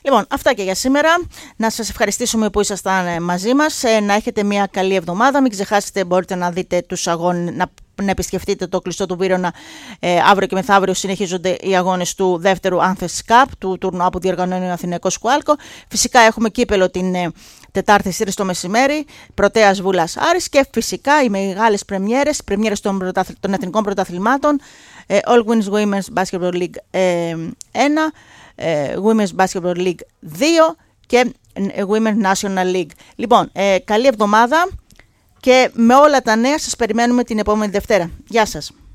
Λοιπόν, αυτά και για σήμερα. Να σας ευχαριστήσουμε που ήσασταν μαζί μας. Να έχετε μια καλή εβδομάδα. Μην ξεχάσετε, μπορείτε να δείτε τους αγώνες, να επισκεφτείτε το κλειστό του Βύρωνα. Αύριο και μεθαύριο συνεχίζονται οι αγώνες του δεύτερου Anthers Cup, του τουρνουά που διοργανώνει ο Αθηναϊκός Σκουάλκο. Φυσικά έχουμε κύπελο την Τετάρτη στις 3 το μεσημέρι, Πρωτέας Βούλας Άρης, και φυσικά οι μεγάλες πρεμιέρες των εθνικών πρωταθλημάτων, All Wins Women's Basketball League 1, Women's Basketball League 2 και Women's National League. Λοιπόν, καλή εβδομάδα και με όλα τα νέα σας περιμένουμε την επόμενη Δευτέρα. Γεια σας.